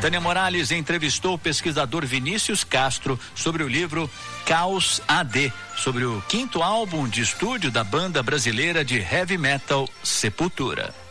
Tânia Morales entrevistou o pesquisador Vinícius Castro sobre o livro Caos AD, sobre o 5º álbum de estúdio da banda brasileira de heavy metal Sepultura.